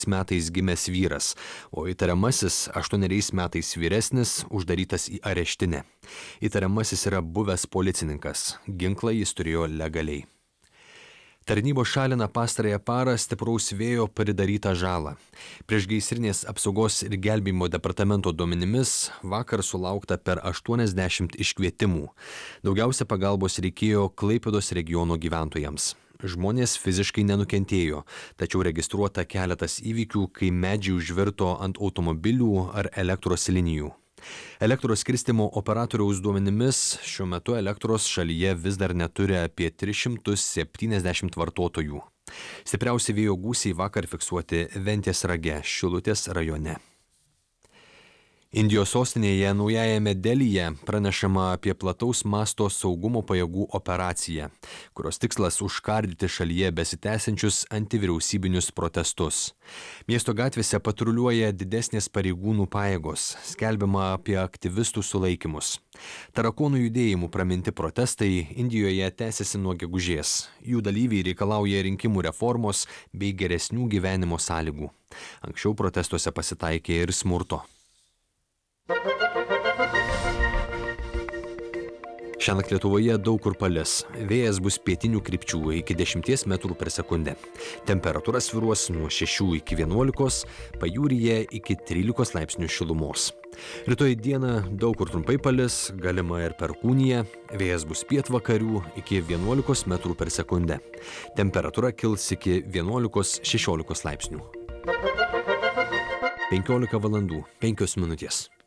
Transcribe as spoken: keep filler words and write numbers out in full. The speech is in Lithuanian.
metais gimęs vyras, o įtariamasis aštuoneriais metais vyresnis uždarytas į areštinę. Įtariamasis yra buvęs policininkas, ginklą jis turėjo legaliai. Tarnybos šalina pastarąją parą stipraus vėjo pridarytą žalą. Priešgaisrinės apsaugos ir gelbėjimo departamento duomenimis vakar sulaukta per aštuoniasdešimt iškvietimų. Daugiausia pagalbos reikėjo Klaipėdos regiono gyventojams. Žmonės fiziškai nenukentėjo, tačiau registruota keletas įvykių, kai medžiai užvirto ant automobilių ar elektros linijų. Elektros skirstymo operatoriaus duomenimis šiuo metu elektros šalyje vis dar neturi apie tris šimtus septyniasdešimt vartotojų. Stipriausi vėjo gūsiai vakar fiksuoti Ventės rage, Šilutės rajone. Indijos sostinėje Naujajame Delyje pranešama apie plataus masto saugumo pajėgų operaciją, kurios tikslas užkardyti šalyje besitęsiančius antivyriausybinius protestus. Miesto gatvėse patruliuoja didesnės pareigūnų pajėgos, skelbiama apie aktyvistų sulaikymus. Tarakonų judėjimų praminti protestai Indijoje tęsiasi nuo gegužės. Jų dalyviai reikalauja rinkimų reformos bei geresnių gyvenimo sąlygų. Anksčiau protestuose pasitaikė ir smurto. Šiąnakt Lietuvoje daug kur palis. Vėjas bus pietinių krypčių iki dešimties metrų per sekundę. Temperatūra svyruos nuo šešių iki vienuolikos, pajūryje iki trylikos laipsnių šilumos. Rytoj dieną daug kur trumpai palis, galima ir perkūnija. Vėjas bus pietvakarių iki vienuolikos metrų per sekundę. Temperatūra kils iki vienuolikos šešiolikos laipsnių. penkiolika valandų penkios minutės.